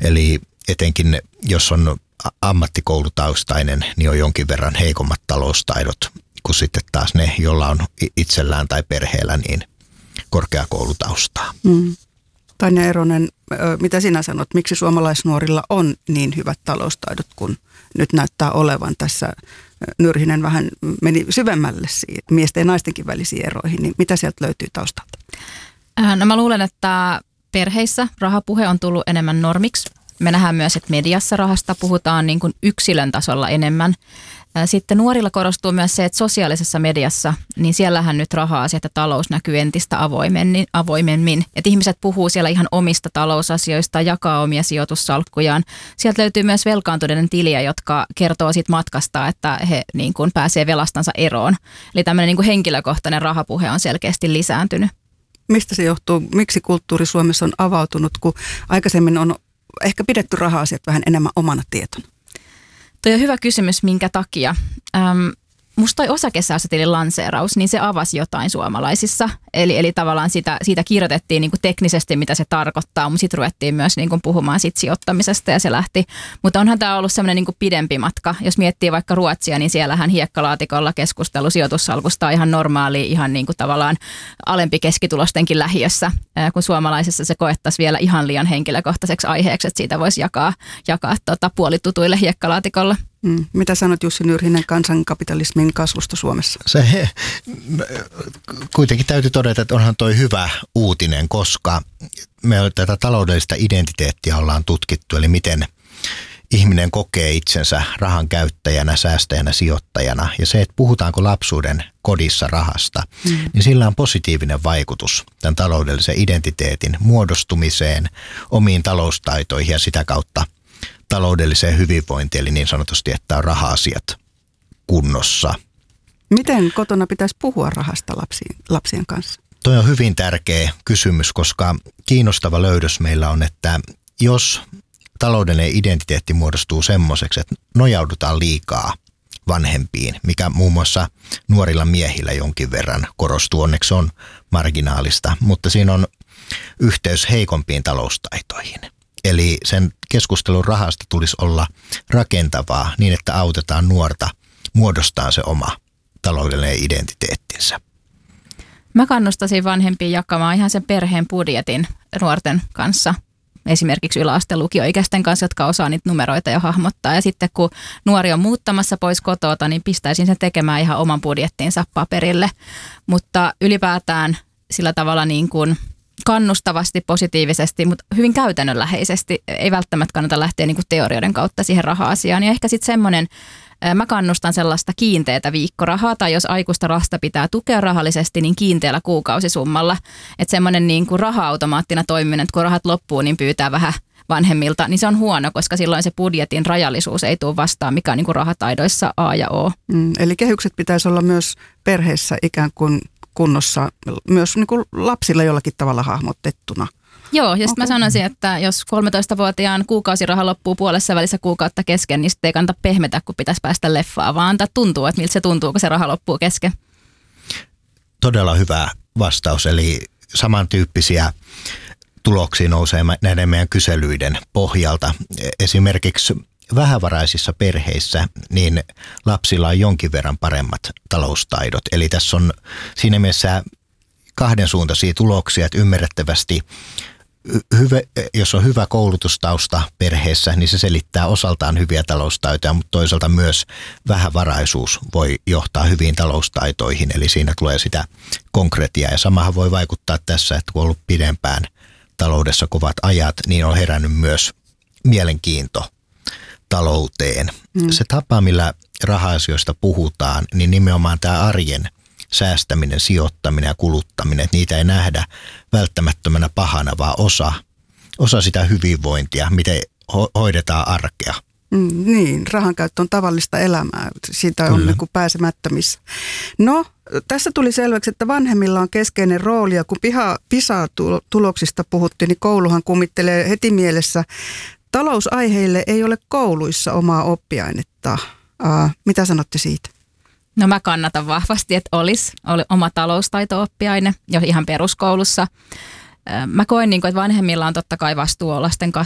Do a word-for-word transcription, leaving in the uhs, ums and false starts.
Eli etenkin jos on ammattikoulutaustainen, niin on jonkin verran heikommat taloustaidot kuin sitten taas ne, joilla on itsellään tai perheellä niin korkeakoulutaustaa. Mm. Tanja Eronen, mitä sinä sanot, miksi suomalaisnuorilla on niin hyvät taloustaidot, kun nyt näyttää olevan tässä? Nyrhinen vähän meni syvemmälle siihen, miesten ja naistenkin välisiin eroihin, niin mitä sieltä löytyy taustalta? No mä luulen, että perheissä rahapuhe on tullut enemmän normiksi. Me nähdään myös, että mediassa rahasta puhutaan niin kuin yksilön tasolla enemmän. Sitten nuorilla korostuu myös se, että sosiaalisessa mediassa, niin siellähän nyt raha-asiat ja talous näkyy entistä avoimemmin. avoimemmin. Että ihmiset puhuu siellä ihan omista talousasioista, jakaa omia sijoitussalkkujaan. Sieltä löytyy myös velkaantuneiden tiliä, jotka kertoo siitä matkasta, että he niin kuin pääsee velastansa eroon. Eli tämmöinen niin kuin henkilökohtainen rahapuhe on selkeästi lisääntynyt. Mistä se johtuu? Miksi kulttuuri Suomessa on avautunut, kun aikaisemmin on ehkä pidetty raha-asiat vähän enemmän omana tietona? Toi on hyvä kysymys, minkä takia. Ähm, musta toi osakesäästötilin lanseeraus, niin se avasi jotain suomalaisissa. Eli, eli tavallaan sitä, siitä kirjoitettiin niin kuin teknisesti, mitä se tarkoittaa, mutta sitten ruvettiin myös niin kuin puhumaan sit sijoittamisesta ja se lähti. Mutta onhan tämä ollut semmoinen niin kuin pidempi matka. Jos miettii vaikka Ruotsia, niin siellähän hiekkalaatikolla keskustelu sijoitussalkusta on ihan normaali, ihan niin kuin tavallaan alempi keskitulostenkin lähiössä, kun suomalaisessa se koettaisiin vielä ihan liian henkilökohtaiseksi aiheeksi, että siitä voisi jakaa, jakaa tota puolitutuille hiekkalaatikolla. Mm. Mitä sanot Jussi Nyrhinen kansankapitalismin kasvusta Suomessa? Se kuitenkin täytyy todeta, että onhan toi hyvä uutinen, koska me tätä taloudellista identiteettiä ollaan tutkittu, eli miten ihminen kokee itsensä rahan käyttäjänä, säästäjänä, sijoittajana. Ja se, että puhutaanko lapsuuden kodissa rahasta, mm. niin sillä on positiivinen vaikutus tämän taloudellisen identiteetin muodostumiseen, omiin taloustaitoihin ja sitä kautta taloudelliseen hyvinvointiin, eli niin sanotusti, että on raha-asiat kunnossa. Miten kotona pitäisi puhua rahasta lapsien, lapsien kanssa? Toi on hyvin tärkeä kysymys, koska kiinnostava löydös meillä on, että jos taloudellinen identiteetti muodostuu semmoiseksi, että nojaudutaan liikaa vanhempiin, mikä muun muassa nuorilla miehillä jonkin verran korostuu, onneksi on marginaalista, mutta siinä on yhteys heikompiin taloustaitoihin. Eli sen keskustelun rahasta tulisi olla rakentavaa niin, että autetaan nuorta muodostaa se oma taloudellinen identiteettinsä. Mä kannustaisin vanhempia jakamaan ihan sen perheen budjetin nuorten kanssa. Esimerkiksi yläasteen lukioikäisten kanssa, jotka osaa niitä numeroita jo hahmottaa. Ja sitten kun nuori on muuttamassa pois kotota, niin pistäisin sen tekemään ihan oman budjettinsa paperille. Mutta ylipäätään sillä tavalla niin kuin kannustavasti, positiivisesti, mutta hyvin käytännönläheisesti. Ei välttämättä kannata lähteä niin kuin teorioiden kautta siihen raha-asiaan. Ja ehkä sitten semmoinen, mä kannustan sellaista kiinteätä viikkorahaa, tai jos aikuista lasta pitää tukea rahallisesti, niin kiinteällä kuukausisummalla. Että semmoinen niin kuin raha-automaattina toimiminen, että kun rahat loppuu, niin pyytää vähän vanhemmilta, niin se on huono, koska silloin se budjetin rajallisuus ei tule vastaan, mikä on niin kuin rahataidoissa A ja O. Mm, eli kehykset pitäisi olla myös perheessä ikään kuin kunnossa, myös niin kuin lapsilla jollakin tavalla hahmotettuna. Joo, ja sitten mä sanoisin, että jos kolmetoistavuotiaan kuukausiraha loppuu puolessa välissä kuukautta kesken, niin sitten ei kannata pehmetä, kun pitäisi päästä leffaan, vaan antaa tuntua, että miltä se tuntuu, kun se raha loppuu kesken. Todella hyvä vastaus, eli samantyyppisiä tuloksia nousee näiden meidän kyselyiden pohjalta. Esimerkiksi vähävaraisissa perheissä niin lapsilla on jonkin verran paremmat taloustaidot. Eli tässä on siinä mielessä kahdensuuntaisia tuloksia, että ymmärrettävästi hyvä, jos on hyvä koulutustausta perheessä, niin se selittää osaltaan hyviä taloustaitoja, mutta toisaalta myös vähävaraisuus voi johtaa hyviin taloustaitoihin, eli siinä tulee sitä konkretiaa. Ja samahan voi vaikuttaa tässä, että kun on ollut pidempään taloudessa kovat ajat, niin on herännyt myös mielenkiinto talouteen. Mm. Se tapa, millä raha-asioista puhutaan, niin nimenomaan tämä arjen säästäminen, sijoittaminen ja kuluttaminen, että niitä ei nähdä välttämättömänä pahana, vaan osa, osa sitä hyvinvointia, miten ho- hoidetaan arkea. Mm, niin, rahankäyttö on tavallista elämää, siitä on niin kuin pääsemättömissä. No, tässä tuli selväksi, että vanhemmilla on keskeinen rooli, ja kun piha, PISA-tuloksista puhuttiin, niin kouluhan kummittelee heti mielessä. Talousaiheille ei ole kouluissa omaa oppiainetta. Uh, mitä sanotte siitä? No mä kannatan vahvasti, että olisi oli oma taloustaito-oppiaine jo ihan peruskoulussa. Mä koen, että vanhemmilla on totta kai vastuu lasten